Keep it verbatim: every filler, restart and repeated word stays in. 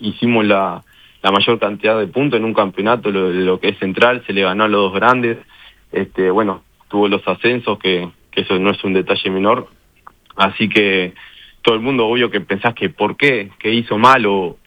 hicimos la, la mayor cantidad de puntos en un campeonato, lo, lo que es Central, se le ganó a los dos grandes, este, bueno, tuvo los ascensos, que, que eso no es un detalle menor, así que todo el mundo obvio que pensás que por qué, qué hizo mal o,